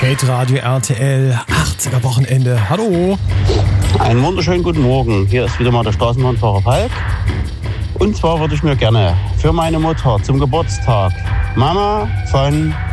Hitradio RTL, 80er Wochenende. Hallo. Einen wunderschönen guten Morgen. Hier ist wieder mal der Straßenbahnfahrer Falk. Und zwar würde ich mir gerne für meine Mutter zum Geburtstag Mama von